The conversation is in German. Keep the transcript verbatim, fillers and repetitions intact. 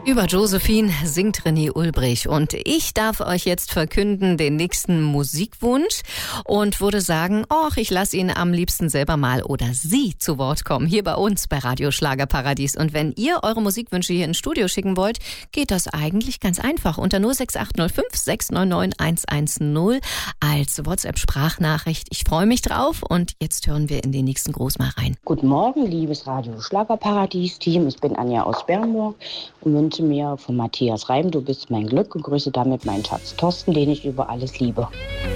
Über Josephine singt René Ulbrich und ich darf euch jetzt verkünden den nächsten Musikwunsch und würde sagen, ach, ich lasse ihn am liebsten selber mal oder Sie zu Wort kommen, hier bei uns bei Radio Schlagerparadies. Und wenn ihr eure Musikwünsche hier ins Studio schicken wollt, geht das eigentlich ganz einfach unter null sechs acht null fünf sechs neun neun eins eins null als WhatsApp-Sprachnachricht. Ich freue mich drauf und jetzt hören wir in den nächsten Gruß mal rein. Guten Morgen, liebes Radio Schlagerparadies-Team. Ich bin Anja aus Bernburg und wünsche mir von Matthias Reim, du bist mein Glück und grüße damit meinen Schatz Thorsten, den ich über alles liebe.